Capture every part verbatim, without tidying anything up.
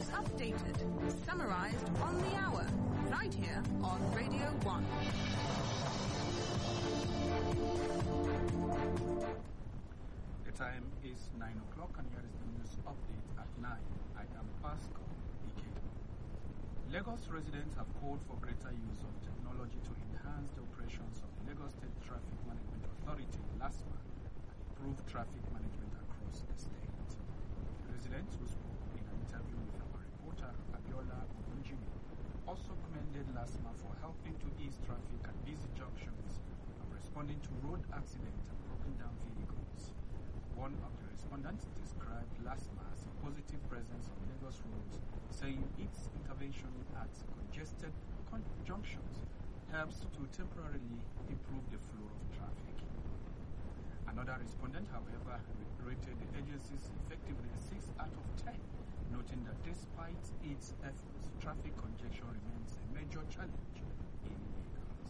updated, summarized on the hour, right here on Radio one. The time is nine o'clock and here is the news update at nine. I am Pascal Ike. Lagos residents have called for greater use of technology to enhance the operations of the Lagos State Traffic Management Authority, LASMA, and improve traffic management across the state. Residents who spoke in an interview with our reporter, Abiola Ogunjimi, also commended LASMA for helping to ease traffic at busy junctions and responding to road accidents and broken down vehicles. One of the respondents described LASMA as a positive presence on Lagos roads, saying its intervention at congested junctions helps to temporarily improve the flow of traffic. Another respondent, however, rated the agency's effectiveness six out of ten, noting that despite its efforts, traffic congestion remains a major challenge in Lagos.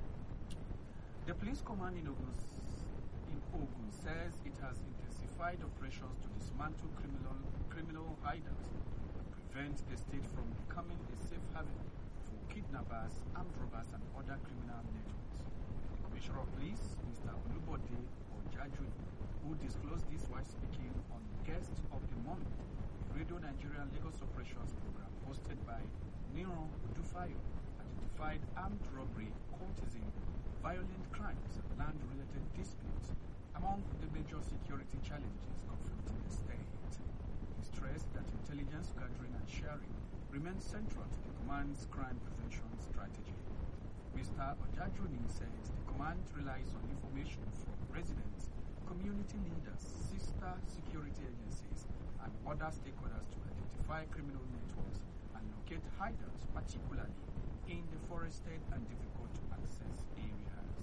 The police command in Ogun, in Ogun says it has intensified operations to dismantle criminal, criminal hideouts and prevent the state from becoming a safe haven for kidnappers, armed robbers, and other criminal networks. The Commissioner of Police, Mister Olubode Ojaju, who disclosed this while speaking on Guest of the Month, a Radio Nigeria Lagos Operations program hosted by Nero Dufayo, identified armed robbery, cultism, violent crimes, and land-related disputes among the major security challenges confronting the state. He stressed that intelligence gathering and sharing remains central to the command's crime prevention strategy. Mister Ojajuni said the command relies on information from residents, community leaders, sister security agencies, and other stakeholders to identify criminal networks and locate hideouts, particularly in the forested and difficult to access areas.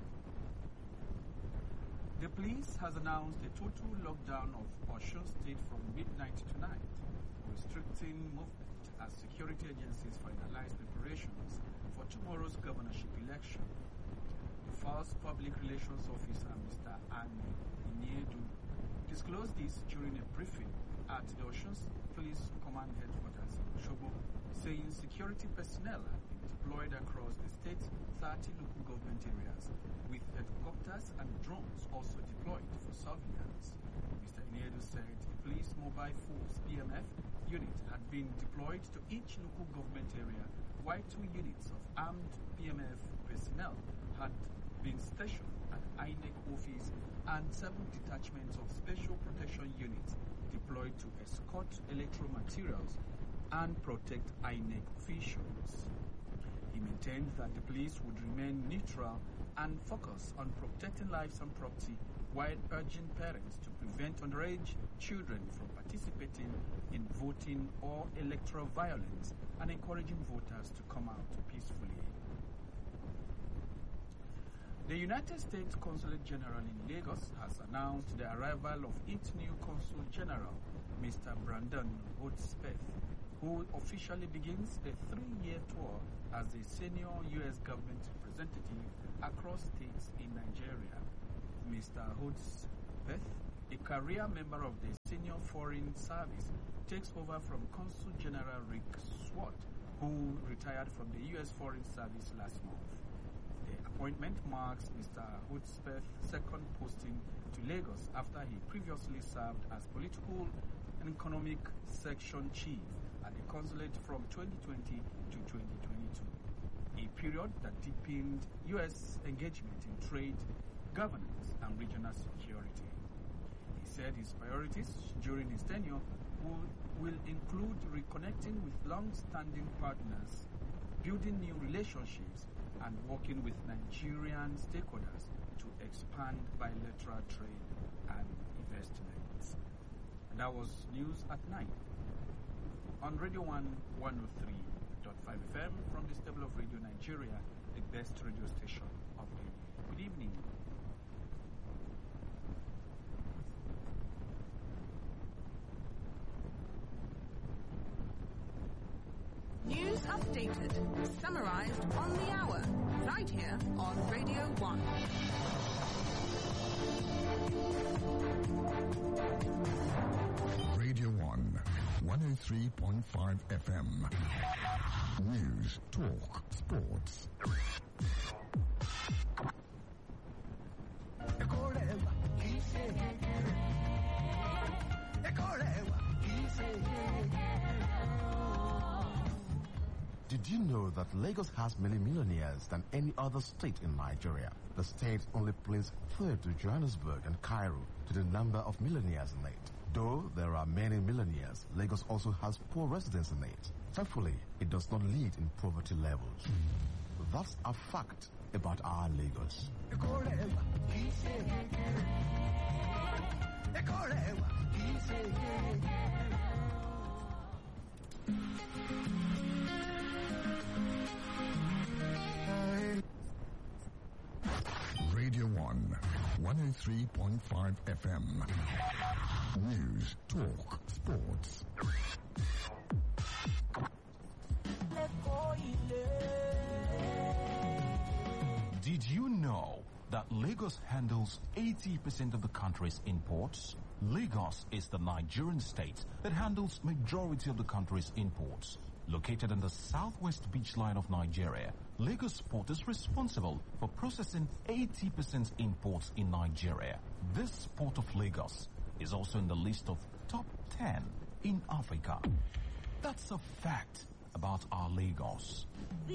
The police has announced a total lockdown of Osun State from midnight tonight, restricting movement as security agencies finalize preparations for tomorrow's governorship election. The first public relations officer, Mister Anne Iniedu, disclosed this during a briefing at the Osun Police Command headquarters in Osogbo, saying security personnel have been deployed across the state's thirty local government areas, with helicopters and drones also deployed for surveillance. Mister Iniedu said a police mobile force P M F unit had been deployed to each local government area, while two units of armed P M F personnel had been stationed at I N E C office and seven detachments of special protection units deployed to escort electoral materials and protect I N E C officials. He maintained that the police would remain neutral and focus on protecting lives and property while urging parents to prevent underage children from participating in voting or electoral violence and encouraging voters to come out peacefully. The United States Consulate General in Lagos has announced the arrival of its new Consul General, Mister Brandon Hodgspeth, who officially begins a three-year tour as a senior U S government representative across states in Nigeria. Mister Hodgspeth, a career member of the Senior Foreign Service, takes over from Consul General Rick Swart, who retired from the U S Foreign Service last month. The appointment marks Mister Hodgspeth's second posting to Lagos after he previously served as political and economic section chief at the consulate from twenty twenty to twenty twenty-two, a period that deepened U S engagement in trade, governance, and regional security. He said his priorities during his tenure will, will include reconnecting with long-standing partners, building new relationships, and working with Nigerian stakeholders to expand bilateral trade and investments. And that was news at nine. On Radio one, one oh three point five F M from the stable of Radio Nigeria, the best radio station of the day. Good evening. News updated, summarized on the hour, right here on Radio one. Radio one, one oh oh three point five F M. News, talk, sports. Did you know that Lagos has many millionaires than any other state in Nigeria? The state only placed third to Johannesburg and Cairo to the number of millionaires in it. Though there are many millionaires, Lagos also has poor residents in it. Thankfully, it does not lead in poverty levels. That's a fact about our Lagos. Radio one, one oh three point five F M. News, talk, sports. Did you know that Lagos handles eighty percent of the country's imports? Lagos is the Nigerian state that handles majority of the country's imports. Located in the southwest beach line of Nigeria, Lagos Port is responsible for processing eighty percent imports in Nigeria. This port of Lagos is also in the list of top ten in Africa. That's a fact about our Lagos.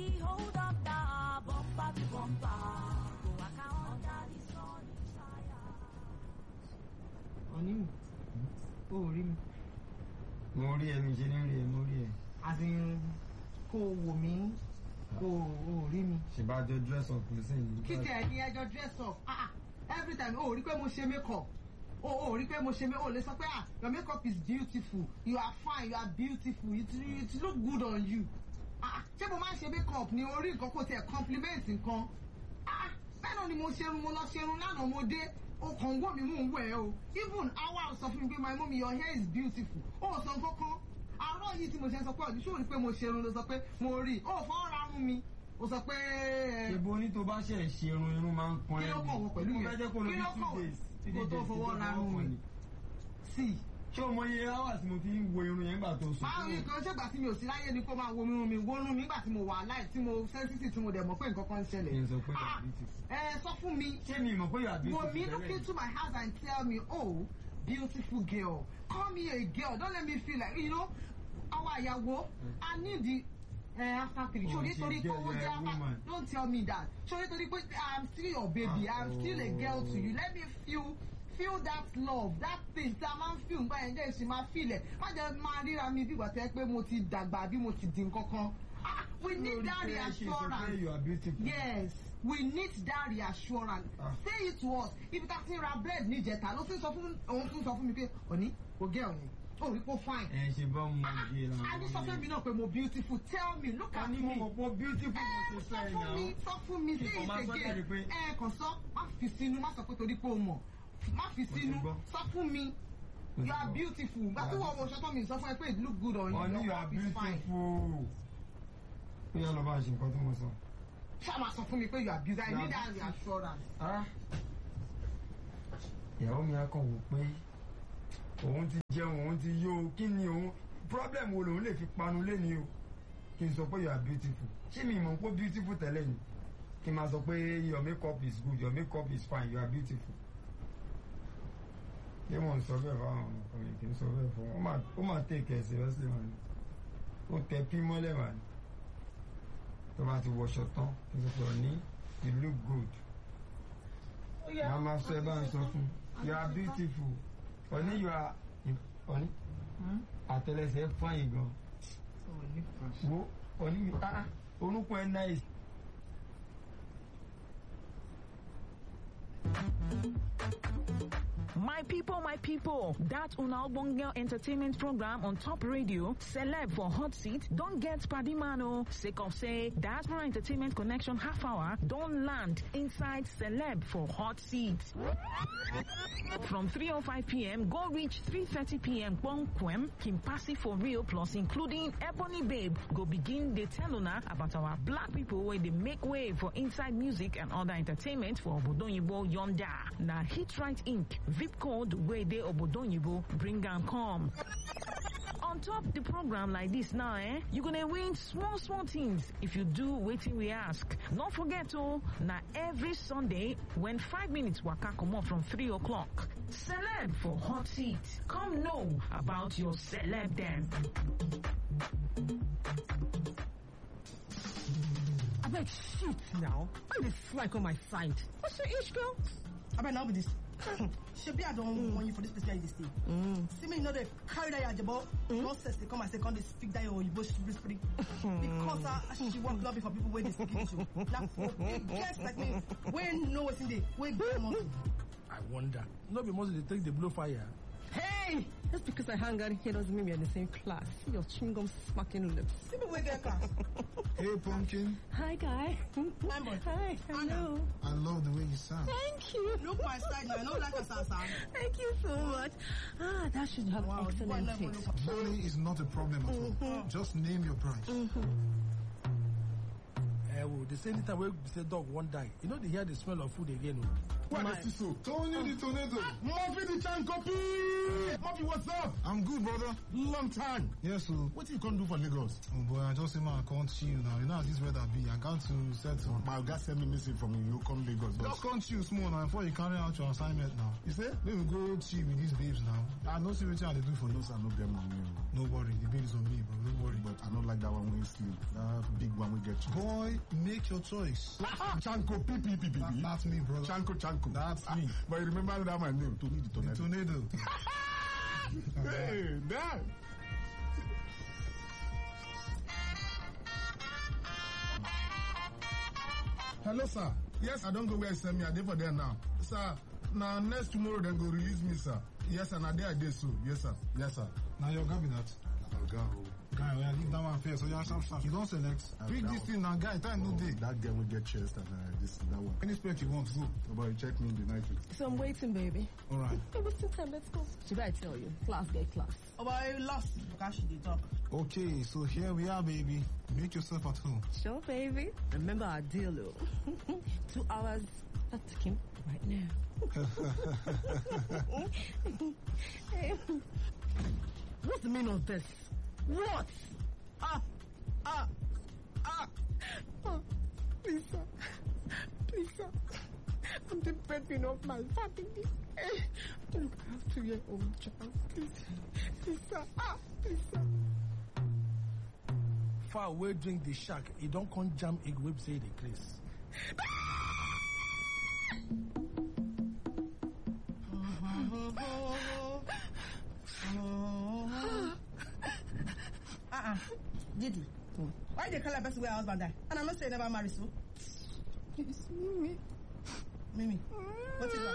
mo rí ẹ mi ṣe ní rí ẹ mo rí ẹ. àti kò wò mí kò ò rí mi. ṣe bá jọ dress up nísìnyí. kí tẹ ẹ ní ẹjọ dress up ah every time o rí pé mo ṣe make up o ò rí pé mo ṣe make up o lè sọ pé ah your make up is beautiful you are fine you are beautiful it, it look good on you ah ṣé mo máa ń ṣe make up ni orí nǹkan kò tiẹ̀ compliment nǹkan ah bẹ́ẹ̀ náà ni mo ṣerun mo lọ ṣerun lánàá mo dé o kàn wọ́ mi mú un wẹ̀ o even awa sọ fún mi pé my mommy your hair is beautiful o sọ kankan àárọ̀ yìí tí mo ṣe sọ pé ọ̀dí ṣó rí pé mo ṣerun ló sọ pé mo rí o fọ́ ra rún mi o sọ pé. ṣèbó ní tó bá ṣe ṣerun irun máa ń pọn ẹ ní. kí ló kàn wọ pẹ̀lú yẹn kí ló kàn kó tó fọwọ́ ra rún mi sí. ṣé o mọ iye hours mo fi ń wo irun yẹn nígbà tó sùn. báwo ni kan ṣègbà tí mi ò sí láyé ni kó máa wo irun mi wo irun mi nígbà tí mo wà láì tí mo sensitive tí mo dẹ̀ mọ̀ pé nǹkan kan ń ṣẹlẹ̀. ẹ sọ pé you are beautiful. ẹ sọ fún mi. ṣé mi mọ̀ pé you are beautiful. wo mi look into my house and tell me oh beautiful girl call me a girl don't let me feel like you know our àyàwó I need the uh, after three. Oh, ṣòrí torí pé owó jẹ́ after don't tell me that ṣòrí torí pé I'm still your baby ah, I'm still a girl to you let me feel feel that love that thing tí a máa ń feel nígbà yẹn jẹ́ ìṣe máa feel ẹ̀ má jẹ́ máa ríra mi bí ìgbà tẹ́ pé mo ti dàgbà bí mo ti di nǹkankan. We need that reassurance. Yes, we need that reassurance. Ah. Say it to us. If it has ra bread ní ìjẹta ló tún sọ fún òun tún sọ fún mi pé òní kò gẹ́ òní. Oh, we go fine. ẹ ṣe bá mo di la. a ní sọ fún mi náà pé mo beautiful tell me look at me. mo mọ̀ pé beautiful mo ti sọ ẹ̀ náà. sọ fún mi say it again. ẹ kàn sọ má fi sínú má sọ pé torí pé o mọ̀ má fi sínú sọ fún mi you are beautiful gbàtí wọ́n wọ ṣọ́tọ́ mi sọ fún ẹ pé it look good on you. ọ̀ní you are beautiful. ó yà lọ bá a ṣe nǹkan tó mo sọ. ṣá máa sọ fún mi pé you are beautiful I need that reassurance. ìyàwó mi á kàn wò pé òun ti jẹun òun ti yó kí ni òun problem wo lòun lè fi panu lẹ́ni o kí n sọ pé you are beautiful ṣé mi mọ̀ pé beautiful tẹ́lẹ̀ ni kí n máa sọ pé your makeup is good your makeup is fine you are beautiful ṣé mo ń sọ bẹ́ẹ̀ fáwọn ọmọkùnrin kì í sọ bẹ́ẹ̀ fún wọn ó máa take ẹ̀ seriously wọn ni ó tẹ pí mọ́lẹ̀ wà ní tó bá ti wọṣọ tán kí n sọ pé òní you look good màá máa sọ ẹ bá ń sọ fún you are beautiful. Oni you are Oni àtẹ́lẹsẹ̀ fine gan. Wo Oni ah orúkọ ẹ nice. My people, my people, that Una Ogbonge entertainment program on Top Radio, Celeb for Hot Seat, don't get Padimano. Sake of say, Diaspora Entertainment Connection half hour, don't land inside Celeb for Hot Seat. From three oh five p.m., go reach three thirty p.m. Bonquem, Kimpasi for real, plus including Ebony Babe, go begin the tell Una about our black people where they make way for inside music and other entertainment for Obodonyibo Yonda. Na Hit Right Incorporated. Zip code where they Obodonyibo bring and come. On top top the program like this now, eh? You're gonna win small, small things if you do waiting we ask. Not forget to, now every Sunday when five minutes waka come up from three o'clock. Celeb for hot seat. Come know about your celeb then. I beg shit now. Why this fly on my side? What's your age, girl? I better now with this. Shebi I don't mm. want you for this place where you stay. Mm. See me, you know they carry that your job. Mm. No sense they come and say, come they speak that your Igbo speak because uh, she won't love it for people where they speak English. Now for guests like me, when know what's in there, where go money. I wonder. Not because they think they blow fire. Hey! Just because I hang out here doesn't mean we're in the same class. See your chewing gum smacking lips. See me where get class. Hey, Pumpkin. Hi, guy. Hi, boy. Hi. Hello. I love the way you sound. Thank you. Look my style now. I don't like a sound. Thank you so much. Ah, that should have wow, excellent taste. Money is not a problem at all. Mm-hmm. Just name your price. Mm-hmm. Eh, well, they say anytime we say dog won't die. You know they hear the smell of food again. What is so? Tony the tornado. Murphy the Chankopi. Murphy, what's up? I'm good, brother. Long time. Yes, sir. What you can't do for Lagos? Oh boy, I just say man, I can't chill now. You know how this weather be. I got to settle. My guy sent me message from you. You come Lagos. Just can't chill small now before you carry out your assignment now. You say? Let me go chill with these babes now. I know see what they do for those. I know them on me. No worry, the baby's on me, bro. Don't worry. But I don't like that one when you sleep. That big one we get you. Boy, make your choice. Chanko, P P P P. That, that's me, brother. Chanko, Chanko. That's me. But you remember that my name, Tony the Tornado. The Tornado. Hey, Dad. Hello, sir. Yes, I don't go where I send me. I dey for there now. Sir, now next tomorrow then go release me, sir. Yes, and I dey I dey so. Yes, sir. Yes, sir. Now your cabinet. I'll go. Guy, when I leave that one first, so you sharp sharp. You don't select. Pick this thing now, guy. Time no day. That girl will get chest and uh, this that one. Any spec you want, go. But check me in the night. So I'm waiting, baby. All right. Hey, wasting time. Let's go. Should I tell you? Class get class. Oh, but I lost because she did talk. Okay, so here we are, baby. Make yourself at home. Sure, baby. Remember our deal, though. Two hours. That's Kim right now. What's the meaning of this? What? Ah, ah, ah, ah. Please, sir. Please, sir. I'm the breadwinner of my family. Look, I have two year old child. Please, please, sir. Ah, please, sir. Far away, drink the shark. You don't come jam egg whip, say the Chris. Uh-uh. Didi, mm. Why they call a person where husband die? And I'm not saying never marry, so. It's Mimi. Mimi, what's it like?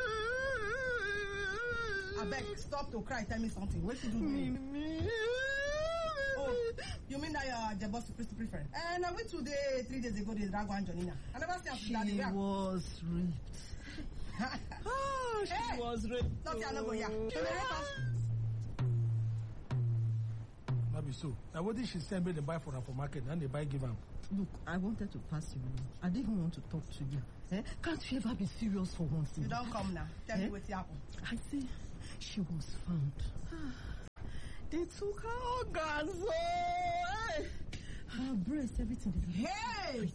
I beg, stop to cry, tell me something. What you do to me? Mimi. Oh, you mean that you're the boss super friend? And I went to the three days ago, the Drago and Janina. I never seen She was raped. Oh, she hey, was raped. Not your number, yeah. Maybe so. Now, what did she send me to buy for her for market and they buy give her? Look, I wanted to pass you. I didn't even want to talk to you. Eh? Can't you ever be serious for once? You don't come now. Tell eh? me what's happened. I see. She was found. They took her organs. Oh, hey. Her breast, everything. Hey!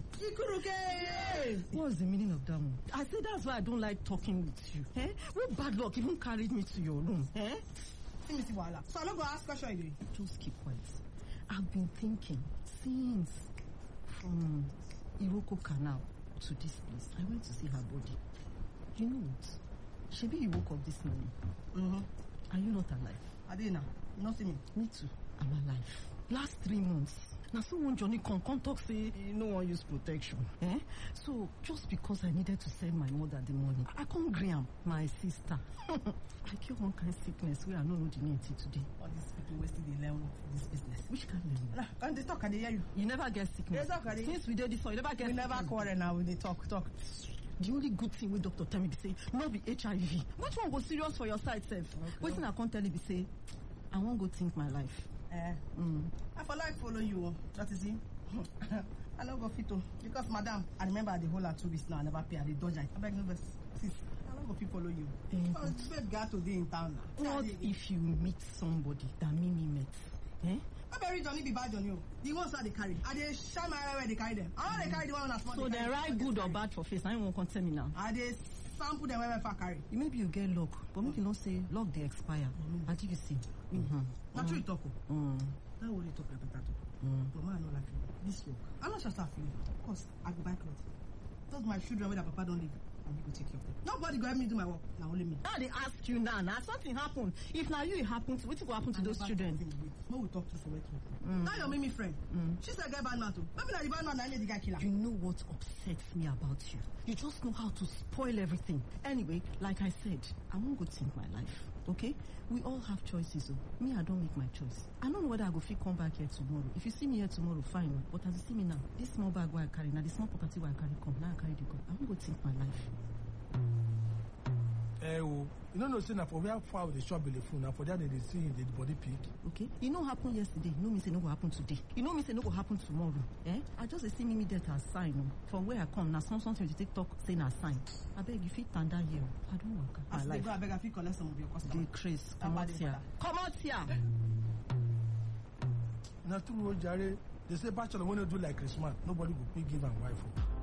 Hey! What's the meaning of that one? I said that's why I don't like talking with you. Eh? What bad luck even carried me to your room? Eh? So I'm not going to ask question again. Just keep quiet. I've been thinking since from Iroko Canal to this place. I went to see her body. You know what? Shebi, you woke up this morning. Mm-hmm. Are you not alive? I didn't know. You not see me? Me too. I'm alive. Last three months. Now someone Johnny come come talk say no one use protection. Eh? So just because I needed to send my mother the money, I can't Graham, my sister. I cure one kind of sickness where I don't know the name till today. All these people wasting the level of this business. Which kind of level? Nah, and they talk and they hear you. You never get sickness. They talk and they Since we did this one, you never get we sickness. never quarrel now when they talk, talk. The only good thing with Doctor tell me be say, no be H I V. Which one was serious for your side, self? Okay. What's I can't tell you be say, I won't go think my life. Eh. Mm. I for like follow you. That is it. I don't go fit to because madam, I remember the whole two weeks now. I never pay. I dodge. I beg no best. Sis, I don't go fit follow you. Mm-hmm. Oh, babe, got today in town now. What if you meet somebody that Mimi met? Eh? I bury Johnny be bad Johnny. The ones that they carry. I they shine my eye where they carry them. I want they carry the one that's small. So they write good or bad for face. I won't tell me now. I they sample them wherever I carry. Maybe you get luck, but maybe you don't say luck they expire. Mm-hmm. I think you see. Mm-hmm. That's what you talk. Mm. That's what you talk about. Mm. But man, I know like this work. I'm not just laughing. Of course, I go buy clothes. Those my children where their papa don't live. And you go take care of them. Nobody go help me do my work. Now only me. Now they ask you now. Now something happened. If now you it happened, what will happen to I those children? What we talk to for working. Mm. Now you're me friend. Mm. She said get bad man too. Maybe not the bad man I made the guy killer. You know what upsets me about you? You just know how to spoil everything. Anyway, like I said, I won't go think my life. Okay? We all have choices. Oh. Me, I don't make my choice. I don't know whether I go fit come back here tomorrow. If you see me here tomorrow, fine. But as you see me now, this small bag where I carry, now this small property where I carry come, now I carry the gun. I won't go think my life. Eh, oh, you don't know, say, for where far the shop be the phone, now for that they see in the body pick. Okay? You know what happened yesterday. You know me say no go happen today. You know me say no go happen tomorrow. Eh? I just see me that as sign. Oh. From where I come, now some something you take talk saying a sign. I beg you fit stand down here. I don't work. As My they life. go, I beg I fit collect some of your customers. The Chris, come out here. Come out here. Now, two Jare, they say bachelor when you do like Christmas, nobody will pick give and wife.